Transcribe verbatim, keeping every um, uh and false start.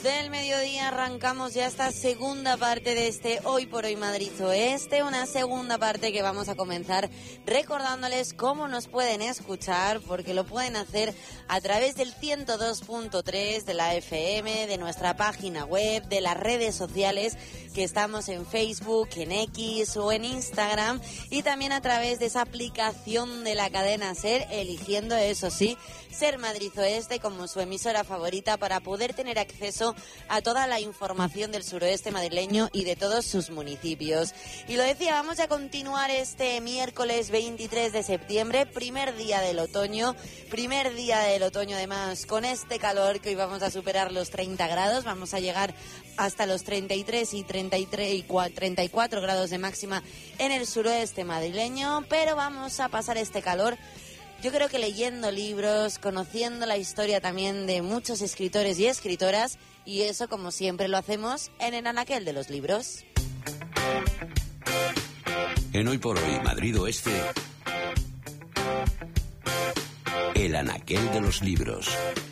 Del mediodía arrancamos ya esta segunda parte de este Hoy por Hoy Madrid Oeste, una segunda parte que vamos a comenzar recordándoles cómo nos pueden escuchar, porque lo pueden hacer a través del ciento dos punto tres de la F M, de nuestra página web, de las redes sociales, que estamos en Facebook, en X o en Instagram, y también a través de esa aplicación de la cadena SER, eligiendo, eso sí, Ser Madrid Oeste como su emisora favorita para poder tener acceso a toda la información del suroeste madrileño y de todos sus municipios. Y lo decía, vamos a continuar este miércoles veintitrés de septiembre, primer día del otoño, primer día del otoño además con este calor que hoy vamos a superar los treinta grados, vamos a llegar hasta los treinta y tres y treinta y tres y treinta y cuatro grados de máxima en el suroeste madrileño, pero vamos a pasar este calor, yo creo que leyendo libros, conociendo la historia también de muchos escritores y escritoras, y eso, como siempre, lo hacemos en el anaquel de los libros. En Hoy por Hoy Madrid Oeste, el anaquel de los libros.